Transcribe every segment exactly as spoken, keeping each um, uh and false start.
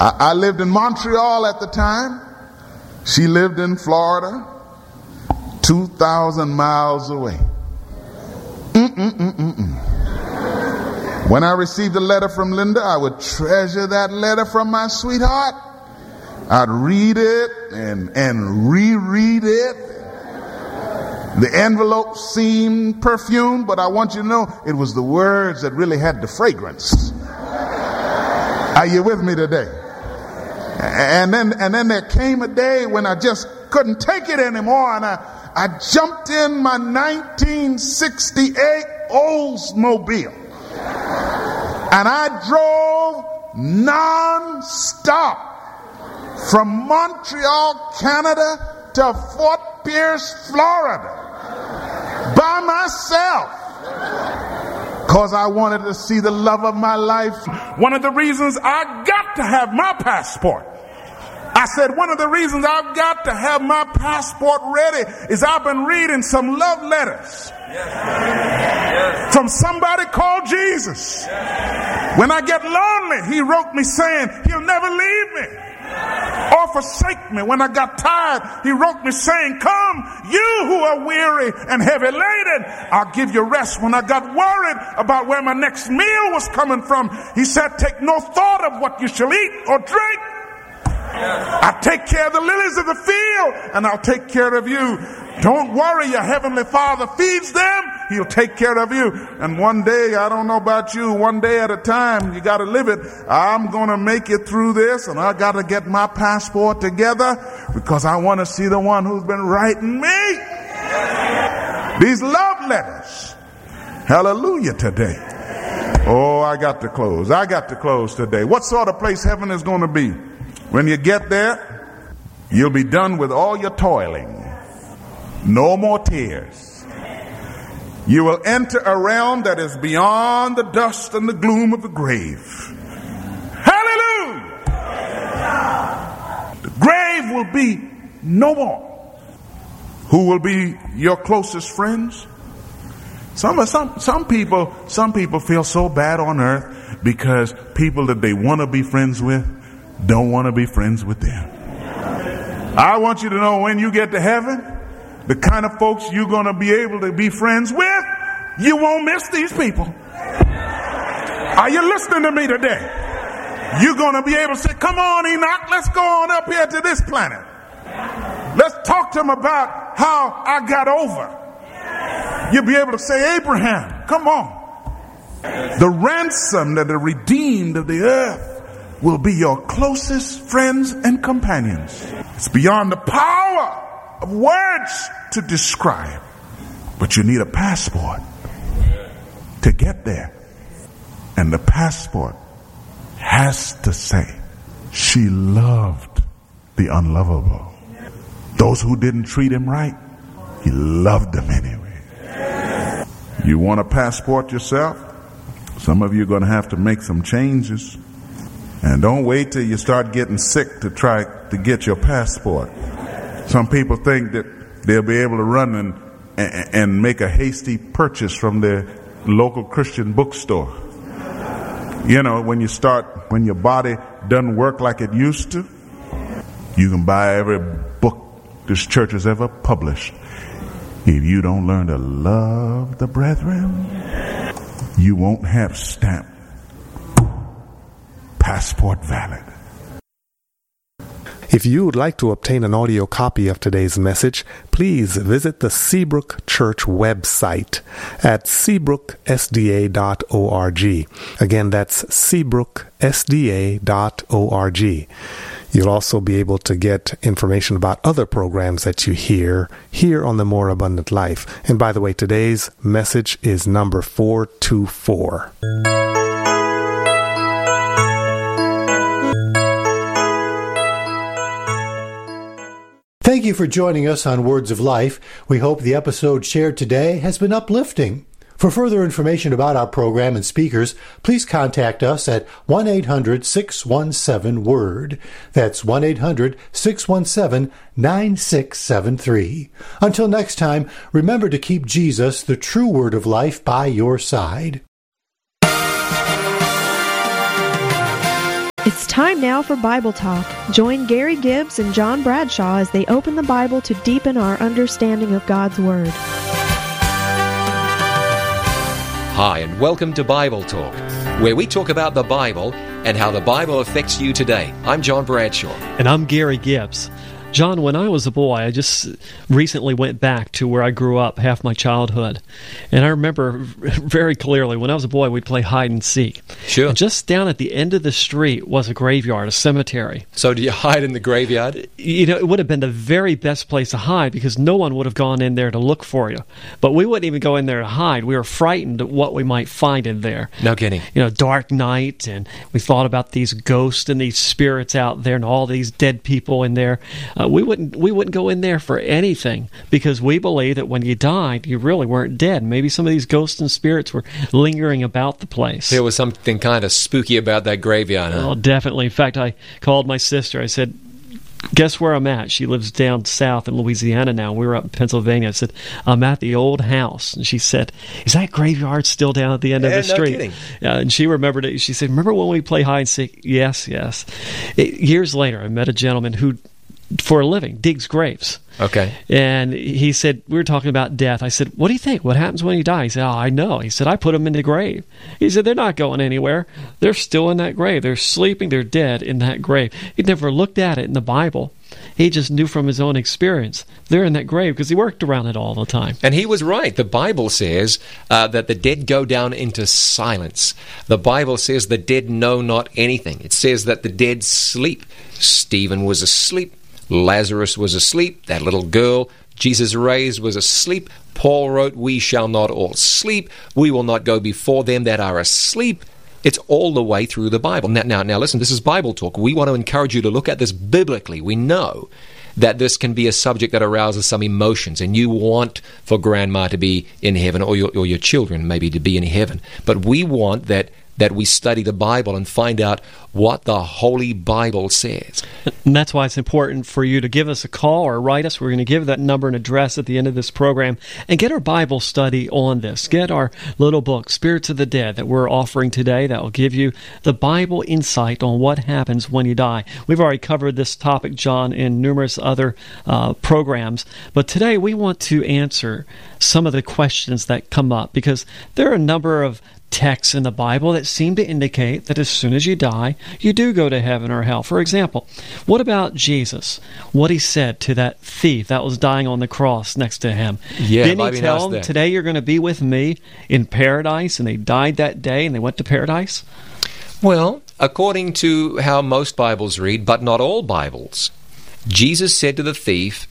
I, I lived in Montreal at the time. She lived in Florida, two thousand miles away. Mm-mm-mm-mm-mm. When I received a letter from Linda, I would treasure that letter from my sweetheart. I'd read it and, and reread it. The envelope seemed perfumed, but I want you to know it was the words that really had the fragrance. Are you with me today? And then, and then there came a day when I just couldn't take it anymore, and I, I jumped in my nineteen sixty-eight Oldsmobile, and I drove non-stop from Montreal, Canada to Fort Pierce, Florida, by myself, because I wanted to see the love of my life. One of the reasons I got to have my passport, I said one of the reasons I've got to have my passport ready is I've been reading some love letters yes. from somebody called Jesus. Yes. When I get lonely, he wrote me saying he'll never leave me or forsake me. When I got tired, he wrote me saying, come, you who are weary and heavy laden, I'll give you rest. When I got worried about where my next meal was coming from, he said, take no thought of what you shall eat or drink. I take care of the lilies of the field, and I'll take care of you. Don't worry, your heavenly Father feeds them. He'll take care of you. And one day, I don't know about you, one day at a time, you got to live it. I'm going to make it through this, and I got to get my passport together because I want to see the one who's been writing me these love letters. Hallelujah today. Oh, I got to close. I got to close today. What sort of place heaven is going to be? When you get there, you'll be done with all your toiling. No more tears. You will enter a realm that is beyond the dust and the gloom of the grave. Hallelujah! The grave will be no more. Who will be your closest friends? Some, some, some people, some people feel so bad on earth because people that they want to be friends with don't want to be friends with them. I want you to know when you get to heaven, the kind of folks you're going to be able to be friends with, you won't miss these people. Are you listening to me today? You're going to be able to say, come on, Enoch, let's go on up here to this planet. Let's talk to them about how I got over. You'll be able to say, Abraham, come on. The ransom that are redeemed of the earth will be your closest friends and companions. It's beyond the power of words to describe. But you need a passport to get there. And the passport has to say, she loved the unlovable. Those who didn't treat him right, he loved them anyway. You want a passport yourself? Some of you are going to have to make some changes. And don't wait till you start getting sick to try to get your passport. Some people think that they'll be able to run and, and, and make a hasty purchase from their local Christian bookstore. You know, when you start, when your body doesn't work like it used to, you can buy every book this church has ever published. If you don't learn to love the brethren, you won't have stamp. Passport valid. If you would like to obtain an audio copy of today's message, please visit the Seabrook Church website at seabrook s d a dot org. Again, that's seabrook s d a dot org. You'll also be able to get information about other programs that you hear here on The More Abundant Life. And by the way, today's message is number four two four. Thank you for joining us on Words of Life. We hope the episode shared today has been uplifting. For further information about our program and speakers, please contact us at one eight hundred six one seven WORD. That's one eight hundred six one seven nine six seven three. Until next time, remember to keep Jesus, the true Word of Life, by your side. It's time now for Bible Talk. Join Gary Gibbs and John Bradshaw as they open the Bible to deepen our understanding of God's Word. Hi, and welcome to Bible Talk, where we talk about the Bible and how the Bible affects you today. I'm John Bradshaw. And I'm Gary Gibbs. John, when I was a boy, I just recently went back to where I grew up half my childhood. And I remember very clearly, when I was a boy, we'd play hide and seek. Sure. And just down at the end of the street was a graveyard, a cemetery. So do you hide in the graveyard? You know, it would have been the very best place to hide because no one would have gone in there to look for you. But we wouldn't even go in there to hide. We were frightened at what we might find in there. No kidding. You know, dark night, and we thought about these ghosts and these spirits out there and all these dead people in there. Uh, we wouldn't we wouldn't go in there for anything because we believed that when you died, you really weren't dead. Maybe some of these ghosts and spirits were lingering about the place. There was something kind of spooky about that graveyard, huh? Oh, definitely. In fact, I called my sister. I said, guess where I'm at? She lives down south in Louisiana now. We were up in Pennsylvania. I said, I'm at the old house. And she said, is that graveyard still down at the end yeah, of the street? No kidding. Uh, and she remembered it. She said, remember when we play hide and seek? Yes, yes. It, years later, I met a gentleman who, for a living, digs graves. Okay. And he said, we were talking about death. I said, what do you think? What happens when you die? He said, oh, I know. He said, I put them in the grave. He said, they're not going anywhere. They're still in that grave. They're sleeping. They're dead in that grave. He'd never looked at it in the Bible. He just knew from his own experience. They're in that grave because he worked around it all the time. And he was right. The Bible says uh, that the dead go down into silence. The Bible says the dead know not anything. It says that the dead sleep. Stephen was asleep. Lazarus was asleep. That little girl Jesus raised was asleep. Paul wrote, we shall not all sleep. We will not go before them that are asleep. It's all the way through the Bible. Now, now, now listen, this is Bible Talk. We want to encourage you to look at this biblically. We know that this can be a subject that arouses some emotions, and you want for grandma to be in heaven, or your, or your children maybe to be in heaven. But we want that that we study the Bible and find out what the Holy Bible says. And that's why it's important for you to give us a call or write us. We're going to give that number and address at the end of this program and get our Bible study on this. Get our little book, Spirits of the Dead, that we're offering today that will give you the Bible insight on what happens when you die. We've already covered this topic, John, in numerous other uh, programs, but today we want to answer some of the questions that come up because there are a number of texts in the Bible that seem to indicate that as soon as you die, you do go to heaven or hell. For example, what about Jesus? What he said to that thief that was dying on the cross next to him. Yeah, Didn't he tell him, that. Today you're going to be with me in paradise, and they died that day and they went to paradise? Well, according to how most Bibles read, but not all Bibles, Jesus said to the thief,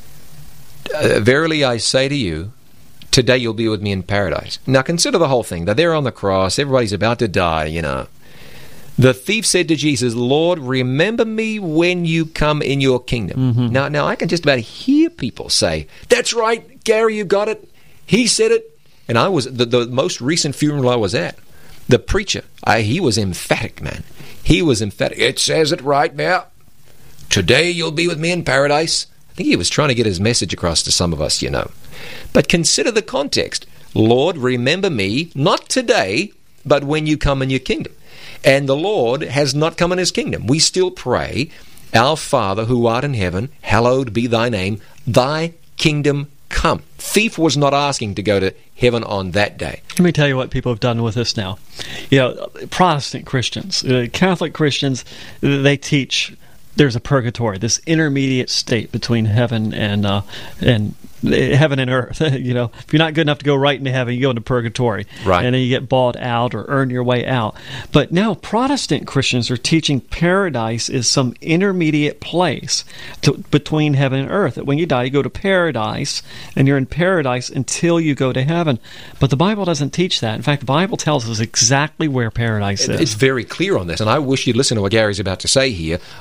verily I say to you, today you'll be with me in paradise. Now consider the whole thing. They're there on the cross. Everybody's about to die, you know. The thief said to Jesus, Lord, remember me when you come in your kingdom. Mm-hmm. Now, now I can just about hear people say, that's right, Gary, you got it. He said it. And I was, the, the most recent funeral I was at, the preacher, I, he was emphatic, man. He was emphatic. It says it right now. Today you'll be with me in paradise. I think he was trying to get his message across to some of us, you know. But consider the context. Lord, remember me, not today, but when you come in your kingdom. And the Lord has not come in his kingdom. We still pray, Our Father who art in heaven, hallowed be thy name, thy kingdom come. Thief was not asking to go to heaven on that day. Let me tell you what people have done with this now. You know, Protestant Christians, uh, Catholic Christians, they teach there's a purgatory, this intermediate state between heaven and uh, and heaven and earth. You know, if you're not good enough to go right into heaven, you go into purgatory, right? And then you get bought out or earn your way out. But now Protestant Christians are teaching paradise is some intermediate place to, between heaven and earth. That when you die, you go to paradise, and you're in paradise until you go to heaven. But the Bible doesn't teach that. In fact, the Bible tells us exactly where paradise is. It's very clear on this, and I wish you'd listen to what Gary's about to say here on the on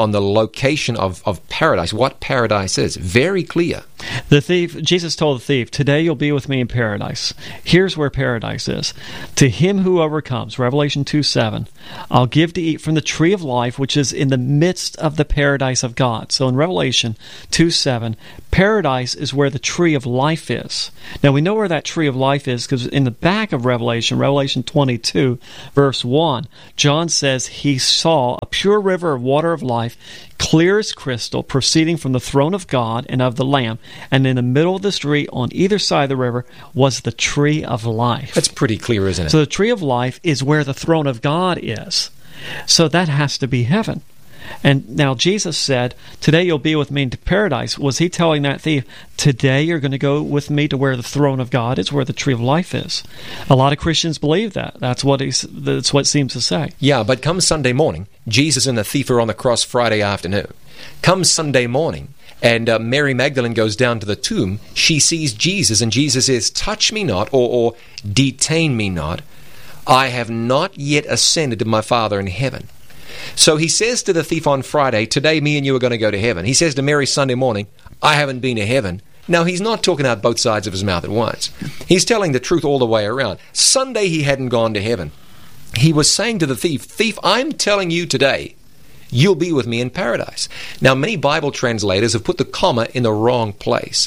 on the location of, of paradise, what paradise is. Very clear. The thief, Jesus told the thief, today you'll be with me in paradise. Here's where paradise is. To him who overcomes, Revelation two seven, I'll give to eat from the tree of life, which is in the midst of the paradise of God. So in Revelation two seven, paradise is where the tree of life is. Now we know where that tree of life is because in the back of Revelation, Revelation twenty-two, verse one, John says he saw a pure river of water of life, clear as crystal, proceeding from the throne of God and of the Lamb. And in the middle of the street, on either side of the river, was the tree of life. That's pretty clear, isn't it? So the tree of life is where the throne of God is. So that has to be heaven. And now Jesus said, today you'll be with me in paradise. Was he telling that thief, today you're going to go with me to where the throne of God is, where the tree of life is? A lot of Christians believe that. That's what he's, that's what it seems to say. Yeah, but come Sunday morning, Jesus and the thief are on the cross Friday afternoon. Come Sunday morning, and uh, Mary Magdalene goes down to the tomb. She sees Jesus, and Jesus says, touch me not, or, or detain me not. I have not yet ascended to my Father in heaven. So he says to the thief on Friday, today me and you are going to go to heaven. He says to Mary Sunday morning, I haven't been to heaven. Now, he's not talking out both sides of his mouth at once. He's telling the truth all the way around. Sunday he hadn't gone to heaven. He was saying to the thief, thief, I'm telling you today, you'll be with me in paradise. Now, many Bible translators have put the comma in the wrong place.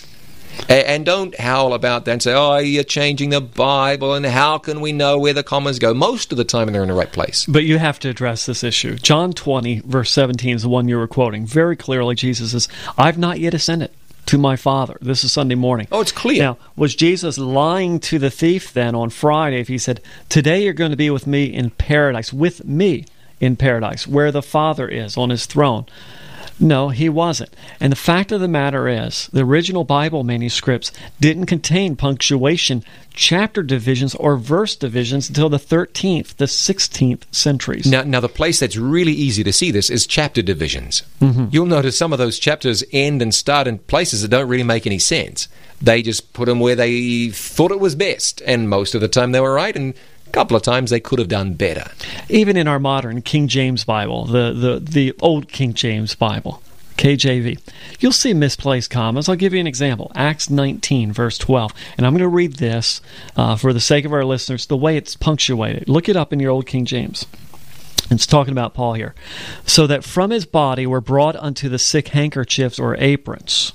And don't howl about that and say, oh, you're changing the Bible, and how can we know where the commas go? Most of the time they're in the right place. But you have to address this issue. John twenty, verse seventeen is the one you were quoting. Very clearly, Jesus says, I've not yet ascended to my Father. This is Sunday morning. Oh, it's clear. Now, was Jesus lying to the thief then on Friday if he said, today you're going to be with me in paradise, with me in paradise, where the Father is on his throne? No, he wasn't. And the fact of the matter is, the original Bible manuscripts didn't contain punctuation, chapter divisions, or verse divisions until the thirteenth, the sixteenth centuries. Now, now the place that's really easy to see this is chapter divisions. Mm-hmm. You'll notice some of those chapters end and start in places that don't really make any sense. They just put them where they thought it was best, and most of the time they were right, and couple of times they could have done better. Even in our modern King James Bible, the, the, the old King James Bible, K J V, you'll see misplaced commas. I'll give you an example. Acts nineteen, verse twelve. And I'm going to read this uh, for the sake of our listeners, the way it's punctuated. Look it up in your old King James. It's talking about Paul here. So that from his body were brought unto the sick handkerchiefs or aprons,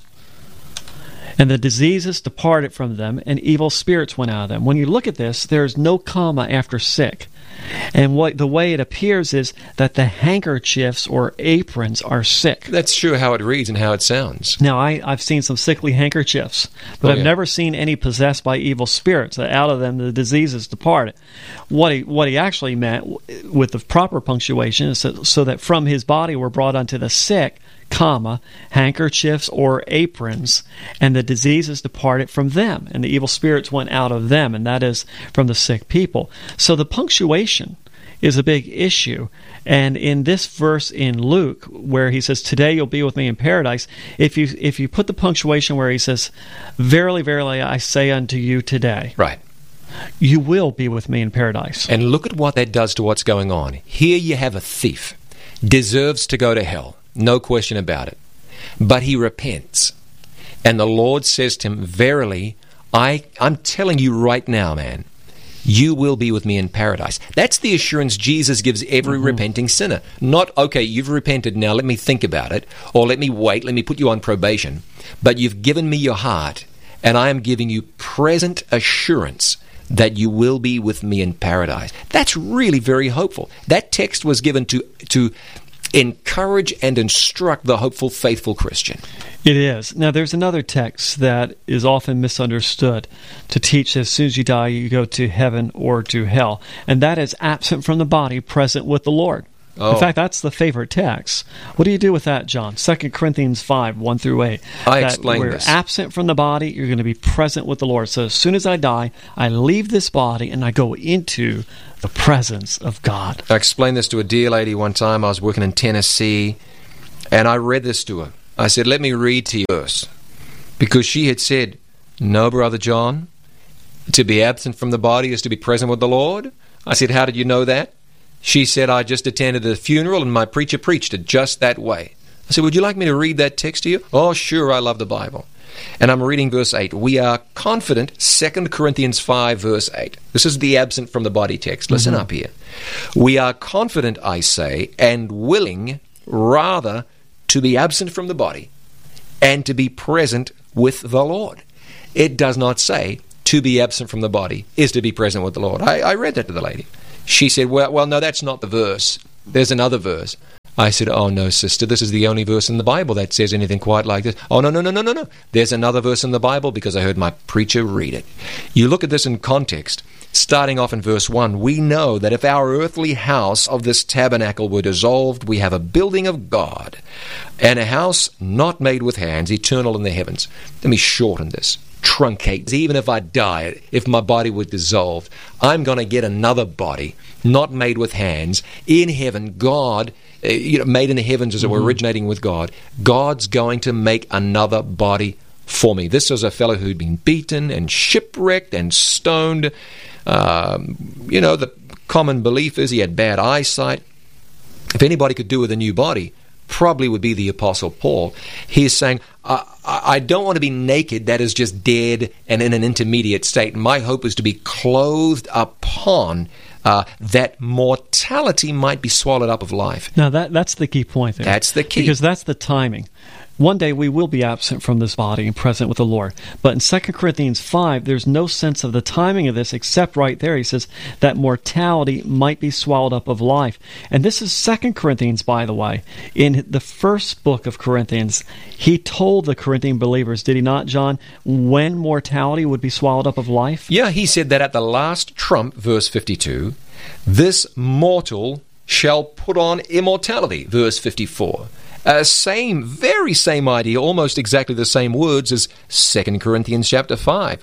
and the diseases departed from them, and evil spirits went out of them. When you look at this, there is no comma after sick. And what the way it appears is that the handkerchiefs or aprons are sick. That's true how it reads and how it sounds. Now, I, I've seen some sickly handkerchiefs, but oh, I've yeah. never never seen any possessed by evil spirits. That out of them the diseases departed. What he, what he actually meant with the proper punctuation is so, so that from his body were brought unto the sick, comma, handkerchiefs or aprons, and the diseases departed from them, and the evil spirits went out of them, and that is from the sick people. So the punctuation is a big issue. And in this verse in Luke, where he says, today you'll be with me in paradise, if you if you put the punctuation where he says, verily, verily, I say unto you today, right, you will be with me in paradise. And look at what that does to what's going on. Here you have a thief, deserves to go to hell. No question about it. But he repents. And the Lord says to him, verily, I, I'm telling you right now, man, you will be with me in paradise. That's the assurance Jesus gives every mm-hmm. repenting sinner. Not, okay, you've repented, now let me think about it, or let me wait, let me put you on probation. But you've given me your heart, and I am giving you present assurance that you will be with me in paradise. That's really very hopeful. That text was given to to encourage and instruct the hopeful, faithful Christian. It is. Now, there's another text that is often misunderstood to teach that as soon as you die, you go to heaven or to hell. And that is absent from the body, present with the Lord. Oh. In fact, that's the favorite text. What do you do with that, John? Second Corinthians five, one through eight. I that explained we're this. Absent from the body, you're going to be present with the Lord. So as soon as I die, I leave this body and I go into the presence of God. I explained this to a dear lady one time. I was working in Tennessee, and I read this to her. I said, let me read to you this. Because she had said, no, Brother John, to be absent from the body is to be present with the Lord. I said, how did you know that? She said, I just attended the funeral and my preacher preached it just that way. I said, would you like me to read that text to you? Oh, sure, I love the Bible. And I'm reading verse eight. We are confident, Second Corinthians five, verse eight. This is the absent from the body text. Listen mm-hmm. up here. We are confident, I say, and willing rather to be absent from the body and to be present with the Lord. It does not say to be absent from the body is to be present with the Lord. I, I read that to the lady. She said, well, well, no, that's not the verse. There's another verse. I said, oh, no, sister, this is the only verse in the Bible that says anything quite like this. Oh, no, no, no, no, no, no. There's another verse in the Bible because I heard my preacher read it. You look at this in context. Starting off in verse one, we know that if our earthly house of this tabernacle were dissolved, we have a building of God, and a house not made with hands, eternal in the heavens. Let me shorten this. Truncate. Even if I die, if my body were dissolved, I'm going to get another body, not made with hands, in heaven. God, uh, you know, made in the heavens as it were, mm-hmm. originating with God. God's going to make another body for me. This was a fellow who'd been beaten and shipwrecked and stoned. Um, you know, the common belief is he had bad eyesight. If anybody could do with a new body, probably would be the Apostle Paul. He's saying, I, I don't want to be naked, that is just dead and in an intermediate state. My hope is to be clothed upon uh, that mortality might be swallowed up of life. Now, that that's the key point there. That's the key. Because that's the timing. One day we will be absent from this body and present with the Lord. But in Second Corinthians five, there's no sense of the timing of this except right there. He says that mortality might be swallowed up of life. And this is Second Corinthians, by the way. In the first book of Corinthians, he told the Corinthian believers, did he not, John, when mortality would be swallowed up of life? Yeah, he said that at the last trump, verse fifty-two, this mortal shall put on immortality, verse fifty-four. Uh, same, very same idea, almost exactly the same words as Second Corinthians chapter five.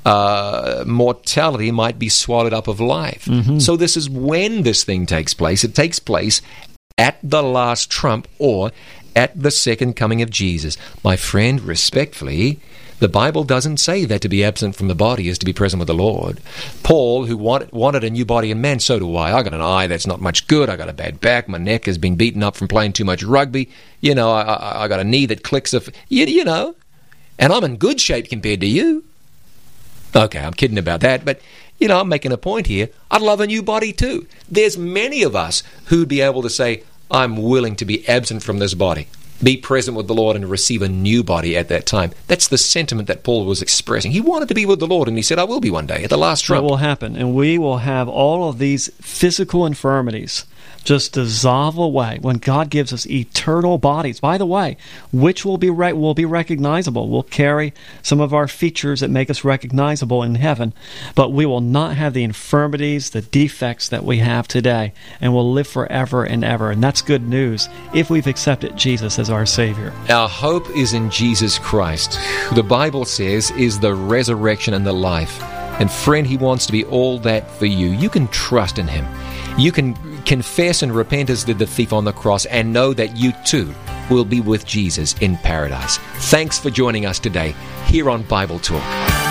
Uh, mortality might be swallowed up of life. Mm-hmm. So this is when this thing takes place. It takes place at the last trump or at the second coming of Jesus. My friend, respectfully, the Bible doesn't say that to be absent from the body is to be present with the Lord. Paul, who wanted, wanted a new body in man, so do I. I got an eye that's not much good. I got a bad back. My neck has been beaten up from playing too much rugby. You know, I, I, I got a knee that clicks. If, you, you know, and I'm in good shape compared to you. Okay, I'm kidding about that, but, you know, I'm making a point here. I'd love a new body too. There's many of us who'd be able to say, I'm willing to be absent from this body, be present with the Lord and receive a new body at that time. That's the sentiment that Paul was expressing. He wanted to be with the Lord, and he said, I will be one day at the last trump. That will happen, and we will have all of these physical infirmities just dissolve away when God gives us eternal bodies, by the way, which will be re- will be recognizable. We'll carry some of our features that make us recognizable in heaven, but we will not have the infirmities, the defects that we have today, and we'll live forever and ever. And that's good news if we've accepted Jesus as our Savior. Our hope is in Jesus Christ, who the Bible says is the resurrection and the life. And friend, He wants to be all that for you. You can trust in Him. You can confess and repent as did the thief on the cross and know that you too will be with Jesus in paradise. Thanks for joining us today here on Bible Talk.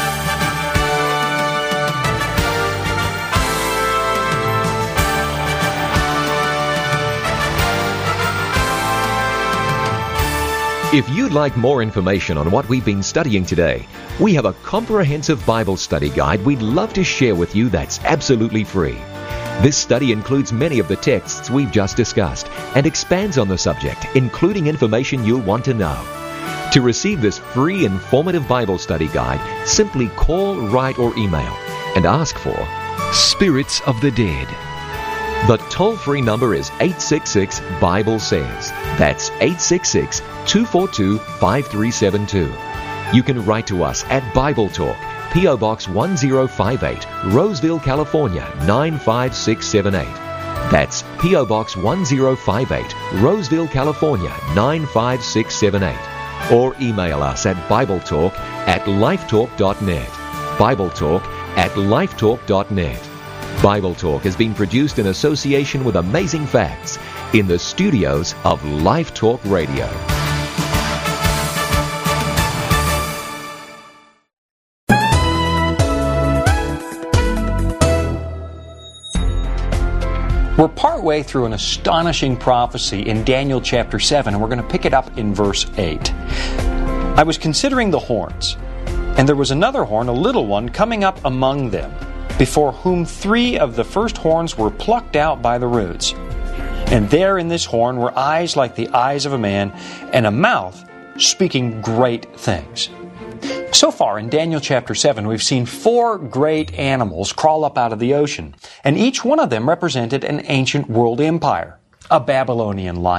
If you'd like more information on what we've been studying today, we have a comprehensive Bible study guide we'd love to share with you that's absolutely free. This study includes many of the texts we've just discussed and expands on the subject, including information you'll want to know. To receive this free, informative Bible study guide, simply call, write, or email and ask for Spirits of the Dead. The toll-free number is eight six six, Bible says. That's eight six six, two four two, five three seven two. You can write to us at Bible Talk, P O Box one zero five eight, Roseville, California, nine five six seven eight. That's P O Box one zero five eight, Roseville, California, nine five six seven eight. Or email us at BibleTalk at lifetalk dot net. BibleTalk at lifetalk dot net. Bible Talk has been produced in association with Amazing Facts in the studios of Life Talk Radio. We're partway through an astonishing prophecy in Daniel chapter seven, and we're going to pick it up in verse eight. I was considering the horns, and there was another horn, a little one, coming up among them, before whom three of the first horns were plucked out by the roots. And there in this horn were eyes like the eyes of a man, and a mouth speaking great things. So far in Daniel chapter seven, we've seen four great animals crawl up out of the ocean, and each one of them represented an ancient world empire. A Babylonian lion,